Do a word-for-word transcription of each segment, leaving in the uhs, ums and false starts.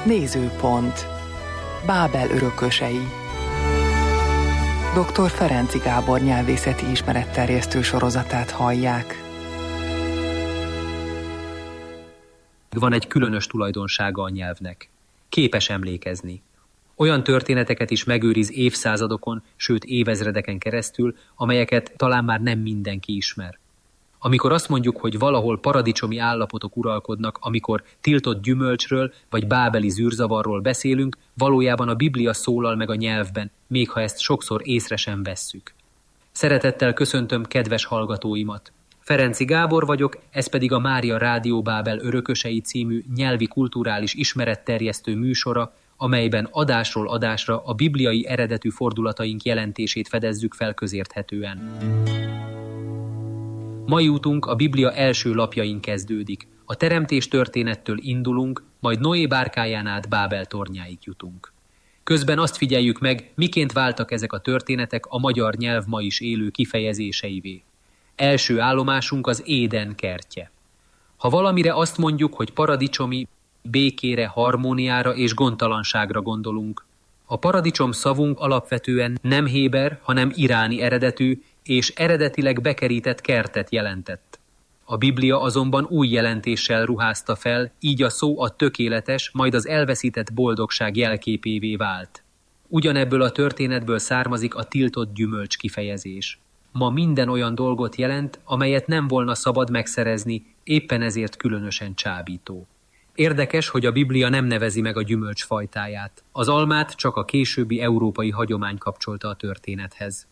Nézőpont. Bábel örökösei. doktor Ferenczy Gábor nyelvészeti ismeretterjesztő sorozatát hallják. Van egy különös tulajdonsága a nyelvnek. Képes emlékezni. Olyan történeteket is megőriz évszázadokon, sőt évezredeken keresztül, amelyeket talán már nem mindenki ismer. Amikor azt mondjuk, hogy valahol paradicsomi állapotok uralkodnak, amikor tiltott gyümölcsről vagy bábeli zűrzavarról beszélünk, valójában a Biblia szólal meg a nyelvben, még ha ezt sokszor észre sem vesszük. Szeretettel köszöntöm kedves hallgatóimat. Ferenczy Gábor vagyok, ez pedig a Mária Rádió Bábel örökösei című nyelvi kulturális ismeretterjesztő műsora, amelyben adásról adásra a bibliai eredetű fordulataink jelentését fedezzük fel közérthetően. Mai útunk a Biblia első lapjain kezdődik. A teremtés történettől indulunk, majd Noé bárkáján át Bábel tornyáig jutunk. Közben azt figyeljük meg, miként váltak ezek a történetek a magyar nyelv ma is élő kifejezéseivé. Első állomásunk az Éden kertje. Ha valamire azt mondjuk, hogy paradicsomi, békére, harmóniára és gondtalanságra gondolunk. A paradicsom szavunk alapvetően nem héber, hanem iráni eredetű, és eredetileg bekerített kertet jelentett. A Biblia azonban új jelentéssel ruházta fel, így a szó a tökéletes, majd az elveszített boldogság jelképévé vált. Ugyanebből a történetből származik a tiltott gyümölcs kifejezés. Ma minden olyan dolgot jelent, amelyet nem volna szabad megszerezni, éppen ezért különösen csábító. Érdekes, hogy a Biblia nem nevezi meg a gyümölcs fajtáját. Az almát csak a későbbi európai hagyomány kapcsolta a történethez.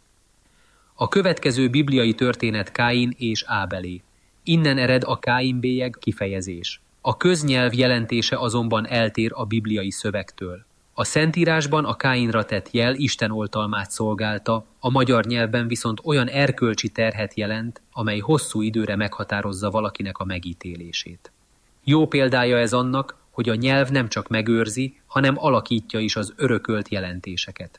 A következő bibliai történet Káin és Ábelé. Innen ered a Káin-bélyeg kifejezés. A köznyelv jelentése azonban eltér a bibliai szövegtől. A Szentírásban a Káinra tett jel Isten oltalmát szolgálta, a magyar nyelvben viszont olyan erkölcsi terhet jelent, amely hosszú időre meghatározza valakinek a megítélését. Jó példája ez annak, hogy a nyelv nem csak megőrzi, hanem alakítja is az örökölt jelentéseket.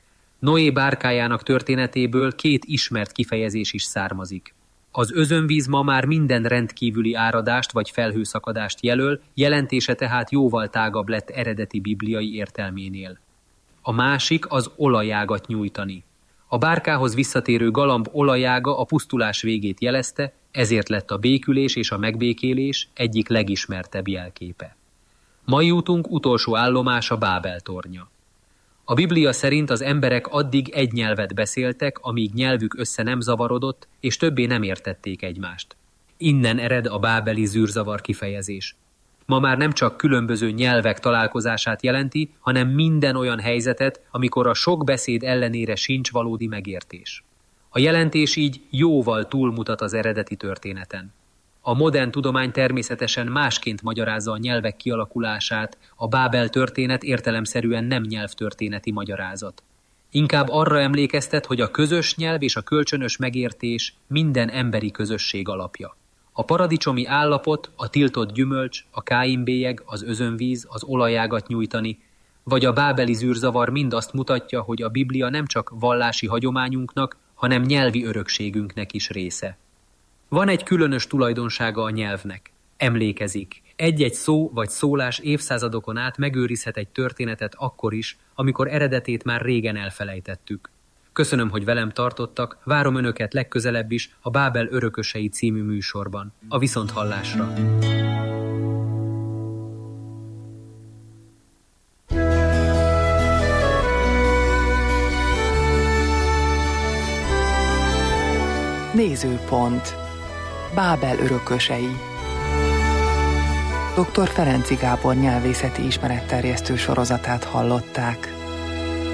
Noé bárkájának történetéből két ismert kifejezés is származik. Az özönvíz ma már minden rendkívüli áradást vagy felhőszakadást jelöl, jelentése tehát jóval tágabb lett eredeti bibliai értelménél. A másik az olajágat nyújtani. A bárkához visszatérő galamb olajága a pusztulás végét jelezte, ezért lett a békülés és a megbékélés egyik legismertebb jelképe. Mai útunk utolsó állomása Bábel tornya. A Biblia szerint az emberek addig egy nyelvet beszéltek, amíg nyelvük össze nem zavarodott, és többé nem értették egymást. Innen ered a bábeli zűrzavar kifejezés. Ma már nem csak különböző nyelvek találkozását jelenti, hanem minden olyan helyzetet, amikor a sok beszéd ellenére sincs valódi megértés. A jelentés így jóval túlmutat az eredeti történeten. A modern tudomány természetesen másként magyarázza a nyelvek kialakulását, a Bábel történet értelemszerűen nem nyelvtörténeti magyarázat. Inkább arra emlékeztet, hogy a közös nyelv és a kölcsönös megértés minden emberi közösség alapja. A paradicsomi állapot, a tiltott gyümölcs, a Káin-bélyeg, az özönvíz, az olajágat nyújtani, vagy a bábeli zűrzavar mind azt mutatja, hogy a Biblia nem csak vallási hagyományunknak, hanem nyelvi örökségünknek is része. Van egy különös tulajdonsága a nyelvnek. Emlékezik. Egy-egy szó vagy szólás évszázadokon át megőrizhet egy történetet akkor is, amikor eredetét már régen elfelejtettük. Köszönöm, hogy velem tartottak, várom önöket legközelebb is a Bábel örökösei című műsorban. A viszonthallásra! Nézőpont. Bábel örökösei. doktor Ferenczy Gábor nyelvészeti ismeretterjesztő sorozatát hallották.